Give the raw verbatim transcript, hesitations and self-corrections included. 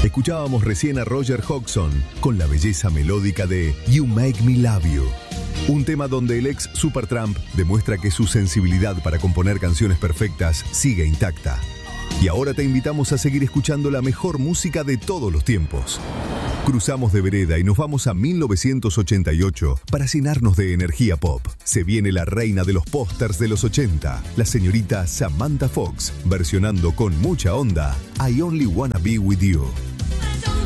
Escuchábamos recién a Roger Hodgson con la belleza melódica de You Make Me Love You. Un tema donde el ex Supertramp demuestra que su sensibilidad para componer canciones perfectas sigue intacta. Y ahora te invitamos a seguir escuchando la mejor música de todos los tiempos. Cruzamos de vereda y nos vamos a mil novecientos ochenta y ocho para llenarnos de energía pop. Se viene la reina de los pósters de los ochenta, la señorita Samantha Fox, versionando con mucha onda I Only Wanna Be With You.